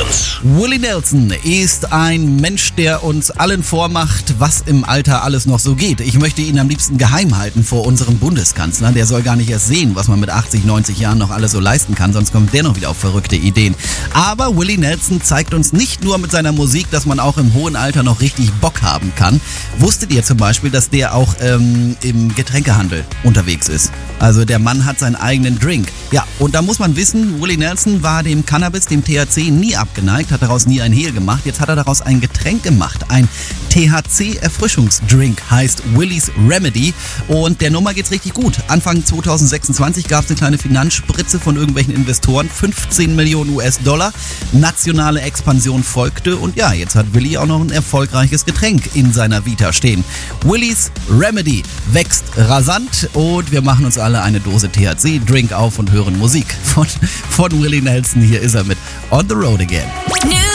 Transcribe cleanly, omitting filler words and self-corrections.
Experience. Willie Nelson ist ein Mensch, der uns allen vormacht, was im Alter alles noch so geht. Ich möchte ihn am liebsten geheim halten vor unserem Bundeskanzler. Der soll gar nicht erst sehen, was man mit 80, 90 Jahren noch alles so leisten kann, sonst kommt der noch wieder auf verrückte Ideen. Aber Willie Nelson zeigt uns nicht nur mit seiner Musik, dass man auch im hohen Alter noch richtig Bock haben kann. Wusstet ihr zum Beispiel, dass der auch im Getränkehandel unterwegs ist? Also der Mann hat seinen eigenen Drink. Ja, und da muss man wissen, Willie Nelson war dem Cannabis, dem THC nie abgeneigt, hat daraus nie ein Hehl gemacht. Jetzt hat er daraus ein Getränk gemacht. Ein THC-Erfrischungsdrink heißt Willie's Remedy und der Nummer geht's richtig gut. Anfang 2026 gab es eine kleine Finanzspritze von irgendwelchen Investoren, 15 Millionen US-Dollar. Nationale Expansion folgte und ja, jetzt hat Willie auch noch ein erfolgreiches Getränk in seiner Vita stehen. Willie's Remedy wächst rasant und wir machen uns alle eine Dose THC-Drink auf und hören Musik von Willie Nelson. Hier ist er mit On the Road Again.